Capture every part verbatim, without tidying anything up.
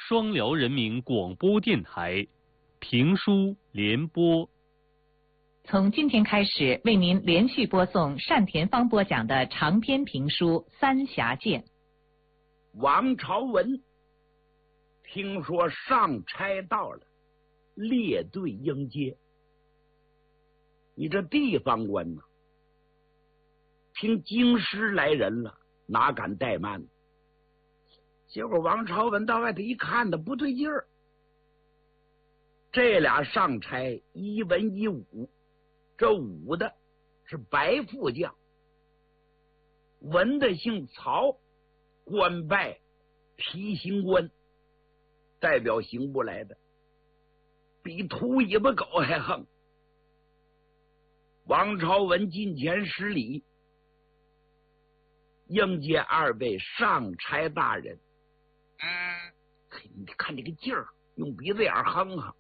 双辽人民广播电台评书联播。 从今天开始，为您连续播送单田芳播讲的长篇评书《三峡剑》。 王朝文听说上差到了，列队迎接。你这地方官呢，听京师来人了，哪敢怠慢？结果王朝文到外头一看的不对劲儿，这俩上差一文一武，这武的是白副将，文的姓曹，官拜提刑官，代表刑部来的，比秃尾巴狗还横。王朝文近前施礼，迎接二位上差大人。嗯，你看这个劲儿，用鼻子眼哼哼。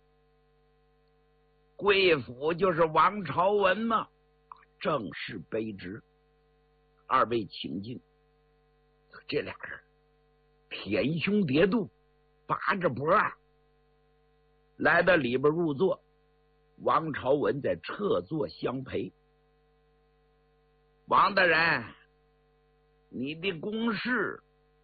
贵府就是王朝文嘛，正式卑职。二位请进。这俩人舔胸叠肚，拔着脖儿，来到里边入座。王朝文在侧座相陪。王大人，你的公事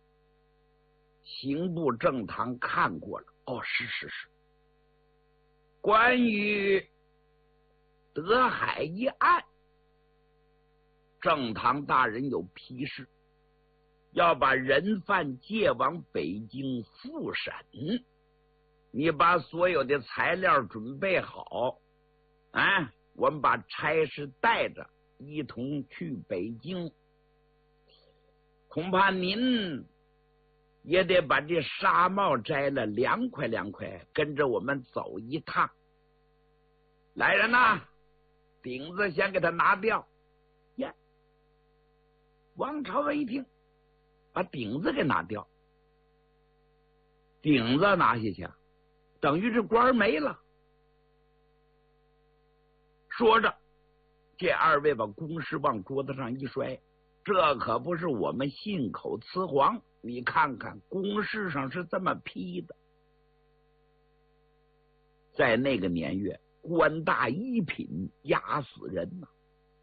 刑部正堂看过了。哦，是是是。关于德海一案，正堂大人有批示，要把人犯借往北京复审。你把所有的材料准备好，啊，我们把差事带着一同去北京。恐怕您也得把这纱帽摘了，凉快凉快，跟着我们走一趟。来人呐，顶子先给他拿掉。呀，王朝文一听，把顶子给拿掉，顶子拿下去，等于这官没了。说着，这二位把公事往桌子上一摔，这可不是我们信口雌黄，你看看公事上是这么批的。在那个年月，官大一品压死人呐、啊！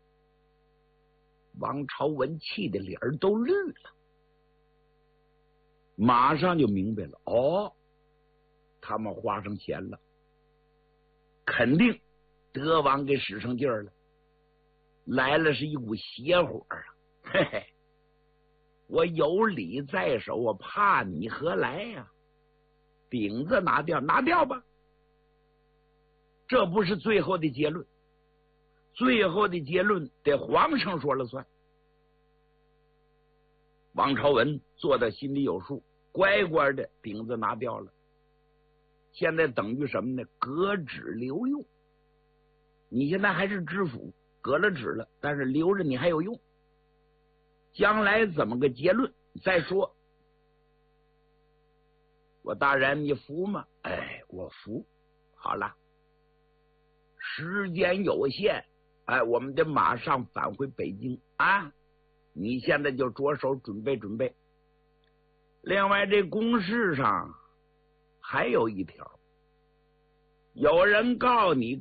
王朝文气的脸都绿了，马上就明白了，哦，他们花上钱了，肯定德王给使上劲儿了，来了是一股邪火啊！嘿嘿，我有理在手，我怕你何来呀、啊？顶子拿掉，拿掉吧。这不是最后的结论，最后的结论得皇上说了算。王朝文做的心里有数，乖乖的顶子拿掉了。现在等于什么呢？革职留用。你现在还是知府，革了职了，但是留着你还有用。将来怎么个结论再说。我大人你服吗？哎，我服。好了，时间有限，哎，我们得马上返回北京啊！你现在就着手准备准备。另外，这公事上还有一条，有人告你